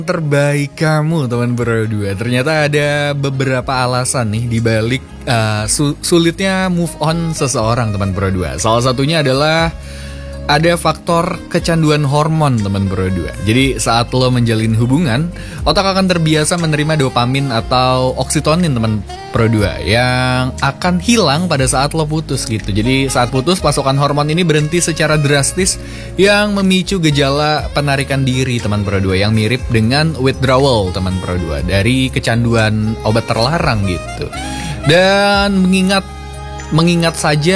Terbaik kamu teman berdua. Ternyata ada beberapa alasan nih dibalik sulitnya move on seseorang teman berdua. Salah satunya adalah ada faktor kecanduan hormon teman berdua. Jadi saat lo menjalin hubungan, otak akan terbiasa menerima dopamin atau oksitonin teman berdua yang akan hilang pada saat lo putus gitu. Jadi saat putus pasokan hormon ini berhenti secara drastis yang memicu gejala penarikan diri teman berdua yang mirip dengan withdrawal teman berdua dari kecanduan obat terlarang gitu. Dan mengingat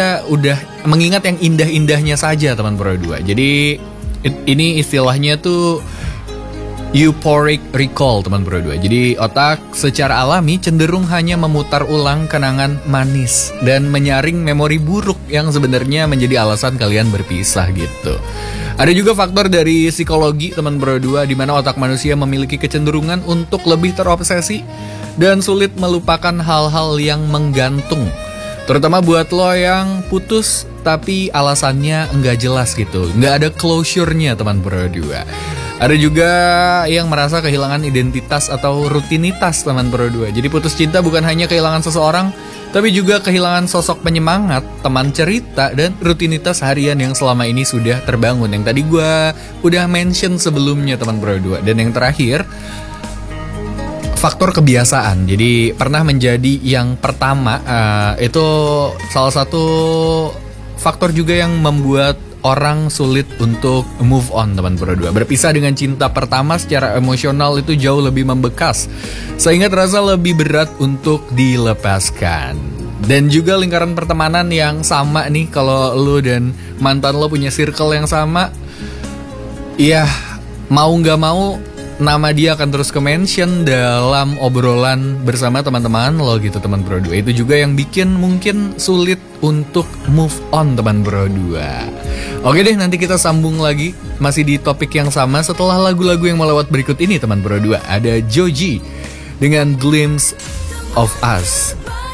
yang indah-indahnya saja teman berdua. Jadi ini istilahnya tuh euphoric recall teman berdua. Jadi otak secara alami cenderung hanya memutar ulang kenangan manis dan menyaring memori buruk yang sebenarnya menjadi alasan kalian berpisah gitu. Ada juga faktor dari psikologi teman berdua, di mana otak manusia memiliki kecenderungan untuk lebih terobsesi dan sulit melupakan hal-hal yang menggantung. Terutama buat lo yang putus tapi alasannya nggak jelas gitu, nggak ada closure-nya teman berdua. Ada juga yang merasa kehilangan identitas atau rutinitas teman berdua. Jadi putus cinta bukan hanya kehilangan seseorang, tapi juga kehilangan sosok penyemangat, teman cerita, dan rutinitas harian yang selama ini sudah terbangun. Yang tadi gue udah mention sebelumnya teman berdua. Dan yang terakhir, faktor kebiasaan. Jadi pernah menjadi yang pertama, itu salah satu faktor juga yang membuat orang sulit untuk move on teman berdua. Berpisah dengan cinta pertama secara emosional itu jauh lebih membekas, sehingga terasa lebih berat untuk dilepaskan. Dan juga lingkaran pertemanan yang sama nih, kalau lu dan mantan lo punya circle yang sama, ya mau gak mau nama dia akan terus ke-mention dalam obrolan bersama teman-teman lo gitu teman berdua. Itu juga yang bikin mungkin sulit untuk move on teman berdua. Oke deh, nanti kita sambung lagi masih di topik yang sama setelah lagu-lagu yang melewat berikut ini teman berdua. Ada Joji dengan Glimpse of Us.